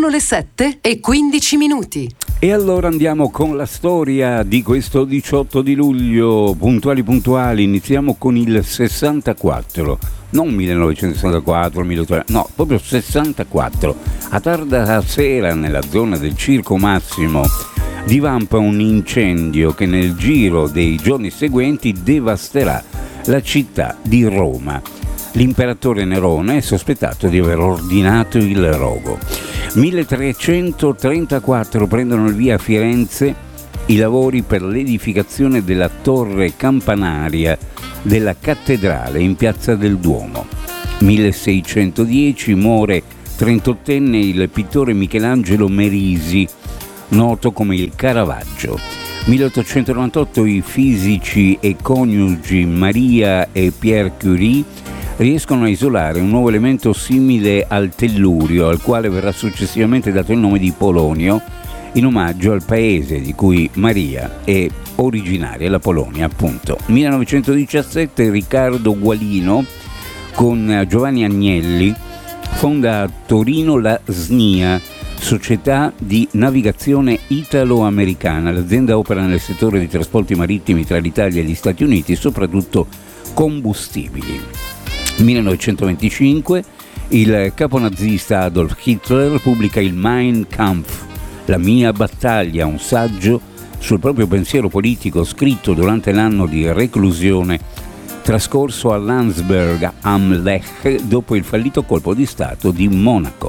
Sono le 7:15. E allora andiamo con la storia di questo 18 di luglio, puntuali, iniziamo con il 64, non 1964, no, proprio 64. A tarda sera nella zona del Circo Massimo divampa un incendio che nel giro dei giorni seguenti devasterà la città di Roma. L'imperatore Nerone è sospettato di aver ordinato il rogo. 1334 prendono il via a Firenze i lavori per l'edificazione della torre campanaria della cattedrale in piazza del Duomo. 1610 muore 38enne il pittore Michelangelo Merisi, noto come il Caravaggio. 1898 i fisici e coniugi Maria e Pierre Curie riescono a isolare un nuovo elemento simile al tellurio, al quale verrà successivamente dato il nome di polonio, in omaggio al paese di cui Maria è originaria, la Polonia, appunto. 1917 Riccardo Gualino con Giovanni Agnelli fonda a Torino la SNIA, Società di Navigazione Italo-Americana. L'azienda opera nel settore dei trasporti marittimi tra l'Italia e gli Stati Uniti, soprattutto combustibili. 1925 il caponazista Adolf Hitler pubblica il Mein Kampf, la mia battaglia, un saggio sul proprio pensiero politico scritto durante l'anno di reclusione trascorso a Landsberg am Lech dopo il fallito colpo di Stato di Monaco.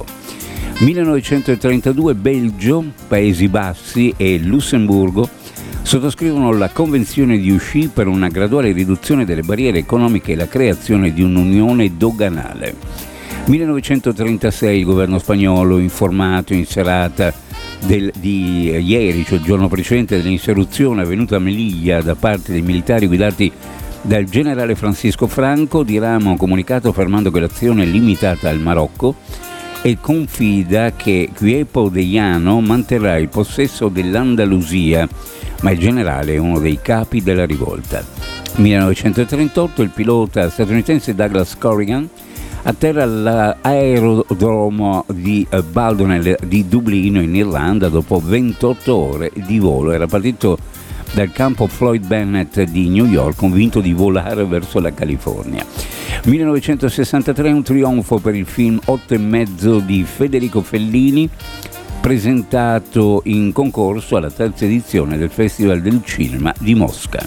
1932 Belgio, Paesi Bassi e Lussemburgo sottoscrivono la Convenzione di Vichy per una graduale riduzione delle barriere economiche e la creazione di un'unione doganale. 1936 il governo spagnolo, informato in serata di ieri, cioè il giorno precedente dell'insurrezione avvenuta a Melilla da parte dei militari guidati dal generale Francisco Franco, dirama un comunicato affermando che l'azione è limitata al Marocco e confida che Quiepo de Llano manterrà il possesso dell'Andalusia, ma il generale è uno dei capi della rivolta. 1938 il pilota statunitense Douglas Corrigan atterra all'aerodromo di Baldonnel di Dublino in Irlanda dopo 28 ore di volo. Era partito dal campo Floyd Bennett di New York, convinto di volare verso la California. 1963 un trionfo per il film 8 e mezzo di Federico Fellini, presentato in concorso alla terza edizione del Festival del Cinema di Mosca.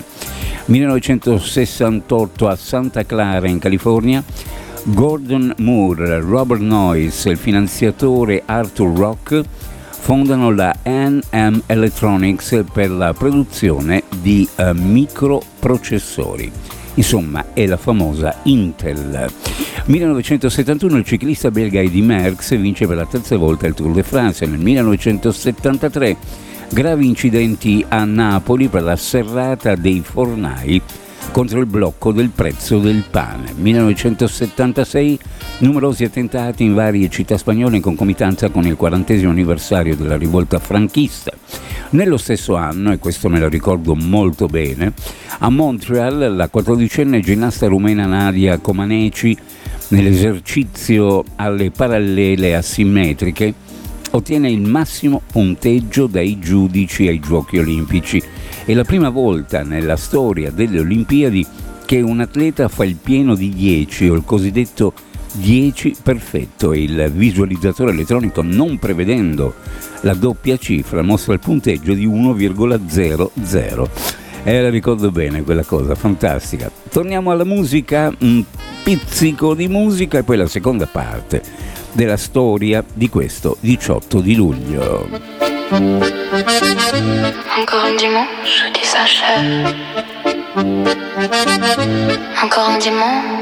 1968 a Santa Clara in California Gordon Moore, Robert Noyce e il finanziatore Arthur Rock fondano la NM Electronics per la produzione di microprocessori. Insomma, è la famosa Intel. 1971 il ciclista belga Eddy Merckx vince per la terza volta il Tour de France. Nel 1973 gravi incidenti a Napoli per la serrata dei fornai contro il blocco del prezzo del pane. 1976 numerosi attentati in varie città spagnole in concomitanza con il 40° anniversario della rivolta franchista. Nello stesso anno, e questo me lo ricordo molto bene, a Montreal la 14enne ginnasta rumena Nadia Comaneci, nell'esercizio alle parallele asimmetriche, ottiene il massimo punteggio dai giudici ai Giochi Olimpici. È la prima volta nella storia delle Olimpiadi che un atleta fa il pieno di 10 o il cosiddetto 10 perfetto e il visualizzatore elettronico, non prevedendo la doppia cifra, mostra il punteggio di 1,00. La ricordo bene quella cosa, fantastica. Torniamo alla musica, un pizzico di musica e poi la seconda parte della storia di questo 18 di luglio. Encore un dimanche qui s'achève. Encore un dimanche